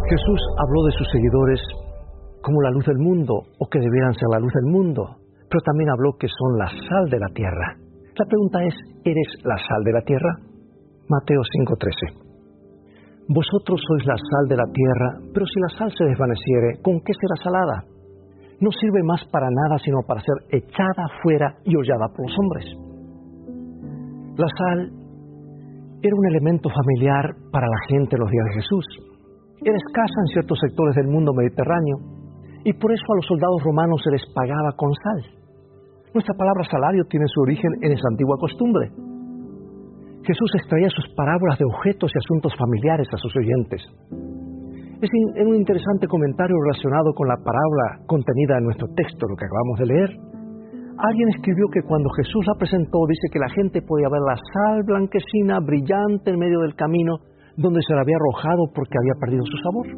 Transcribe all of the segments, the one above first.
Jesús habló de sus seguidores como la luz del mundo, o que debieran ser la luz del mundo, pero también habló que son la sal de la tierra. La pregunta es, ¿eres la sal de la tierra? Mateo 5:13. Vosotros sois la sal de la tierra, pero si la sal se desvaneciere, ¿con qué será salada? No sirve más para nada sino para ser echada fuera y hollada por los hombres. La sal era un elemento familiar para la gente en los días de Jesús. Era escasa en ciertos sectores del mundo mediterráneo y por eso a los soldados romanos se les pagaba con sal. Nuestra palabra salario tiene su origen en esa antigua costumbre. Jesús extraía sus parábolas de objetos y asuntos familiares a sus oyentes. En un interesante comentario relacionado con la parábola contenida en nuestro texto, lo que acabamos de leer, alguien escribió que cuando Jesús la presentó, dice que la gente podía ver la sal blanquecina, brillante en medio del camino, donde se la había arrojado porque había perdido su sabor.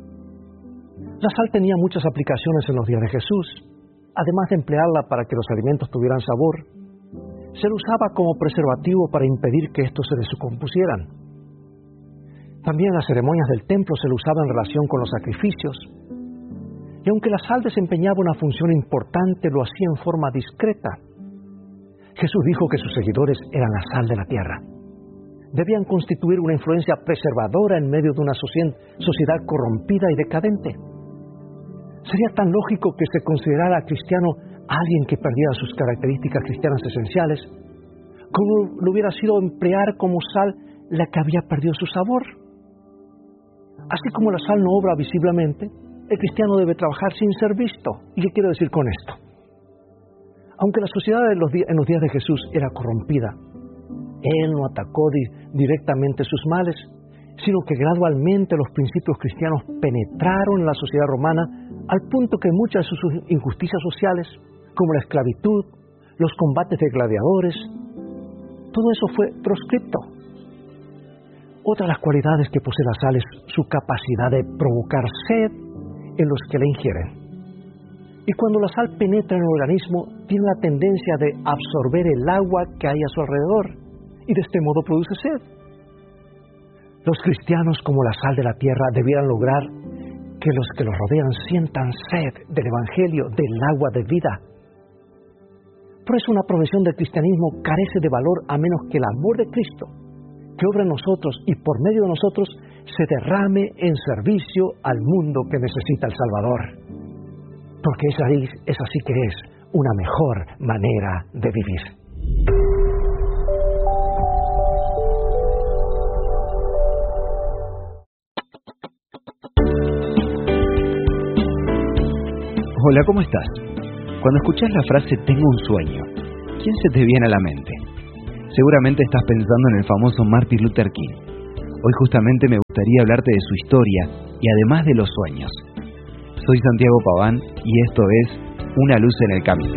La sal tenía muchas aplicaciones en los días de Jesús. Además de emplearla para que los alimentos tuvieran sabor, se la usaba como preservativo para impedir que estos se descompusieran. También en las ceremonias del templo se la usaba en relación con los sacrificios. Y aunque la sal desempeñaba una función importante, lo hacía en forma discreta. Jesús dijo que sus seguidores eran la sal de la tierra. Debían constituir una influencia preservadora en medio de una sociedad corrompida y decadente. Sería tan lógico que se considerara cristiano a alguien que perdiera sus características cristianas esenciales, como lo hubiera sido emplear como sal la que había perdido su sabor. Así como la sal no obra visiblemente, el cristiano debe trabajar sin ser visto. ¿Y qué quiero decir con esto? Aunque la sociedad en los días de Jesús era corrompida, Él no atacó directamente sus males, sino que gradualmente los principios cristianos penetraron en la sociedad romana al punto que muchas de sus injusticias sociales, como la esclavitud, los combates de gladiadores, todo eso fue proscripto. Otra de las cualidades que posee la sal es su capacidad de provocar sed en los que la ingieren. Y cuando la sal penetra en el organismo, tiene la tendencia de absorber el agua que hay a su alrededor, y de este modo produce sed. Los cristianos, como la sal de la tierra, debieran lograr que los que los rodean sientan sed del Evangelio, del agua de vida. Por eso una profesión del cristianismo carece de valor a menos que el amor de Cristo, que obra en nosotros y por medio de nosotros, se derrame en servicio al mundo que necesita el Salvador. Porque es así que es una mejor manera de vivir. Hola, ¿cómo estás? Cuando escuchás la frase "tengo un sueño", ¿quién se te viene a la mente? Seguramente estás pensando en el famoso Martin Luther King. Hoy justamente me gustaría hablarte de su historia y además de los sueños. Soy Santiago Paván y esto es Una luz en el camino.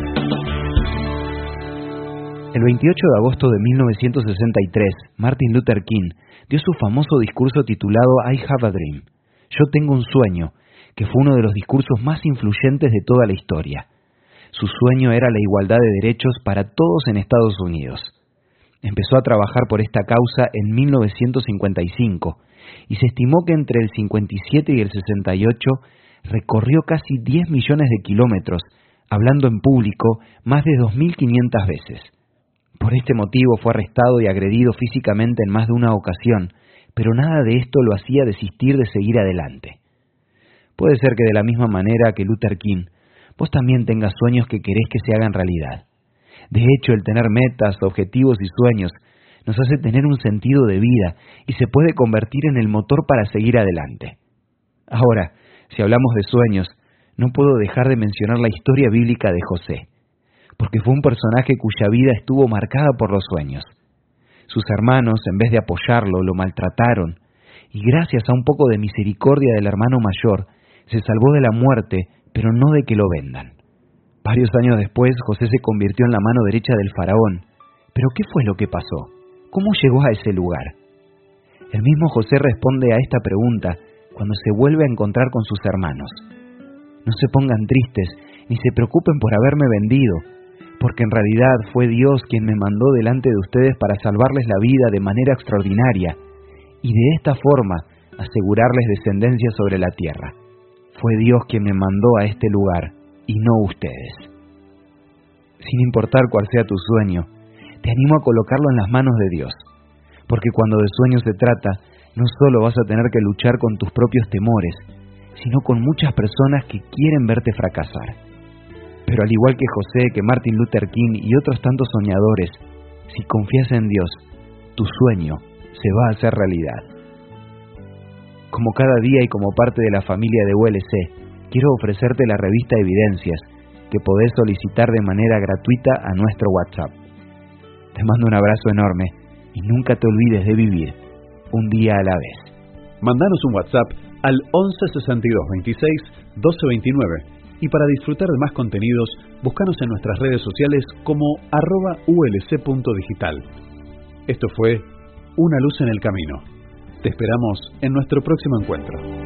El 28 de agosto de 1963, Martin Luther King dio su famoso discurso titulado I Have a Dream, Yo tengo un sueño, que fue uno de los discursos más influyentes de toda la historia. Su sueño era la igualdad de derechos para todos en Estados Unidos. Empezó a trabajar por esta causa en 1955 y se estimó que entre el 57 y el 68 recorrió casi 10 millones de kilómetros, hablando en público más de 2.500 veces. Por este motivo fue arrestado y agredido físicamente en más de una ocasión, pero nada de esto lo hacía desistir de seguir adelante. Puede ser que de la misma manera que Luther King, vos también tengas sueños que querés que se hagan realidad. De hecho, el tener metas, objetivos y sueños nos hace tener un sentido de vida y se puede convertir en el motor para seguir adelante. Ahora, si hablamos de sueños, no puedo dejar de mencionar la historia bíblica de José, porque fue un personaje cuya vida estuvo marcada por los sueños. Sus hermanos, en vez de apoyarlo, lo maltrataron, y gracias a un poco de misericordia del hermano mayor, se salvó de la muerte, pero no de que lo vendan. Varios años después, José se convirtió en la mano derecha del faraón. ¿Pero qué fue lo que pasó? ¿Cómo llegó a ese lugar? El mismo José responde a esta pregunta cuando se vuelve a encontrar con sus hermanos. No se pongan tristes, ni se preocupen por haberme vendido, porque en realidad fue Dios quien me mandó delante de ustedes para salvarles la vida de manera extraordinaria, y de esta forma asegurarles descendencia sobre la tierra. Fue Dios quien me mandó a este lugar y no ustedes. Sin importar cuál sea tu sueño, te animo a colocarlo en las manos de Dios, porque cuando de sueños se trata, no solo vas a tener que luchar con tus propios temores, sino con muchas personas que quieren verte fracasar. Pero al igual que José, que Martin Luther King y otros tantos soñadores, si confías en Dios, tu sueño se va a hacer realidad. Como cada día y como parte de la familia de ULC, quiero ofrecerte la revista Evidencias, que podés solicitar de manera gratuita a nuestro WhatsApp. Te mando un abrazo enorme y nunca te olvides de vivir un día a la vez. Mandanos un WhatsApp al 11 62 26 12 29 y para disfrutar de más contenidos, búscanos en nuestras redes sociales como @ulc.digital. Esto fue Una luz en el camino. Te esperamos en nuestro próximo encuentro.